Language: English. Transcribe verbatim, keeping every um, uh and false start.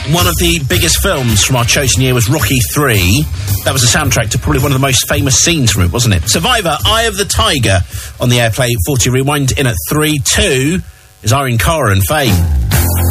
One of the biggest films from our chosen year was Rocky three. That was the soundtrack to probably one of the most famous scenes from it, wasn't it? Survivor, Eye of the Tiger on the Airplay forty Rewind in at three two is Irene Cara and Fame.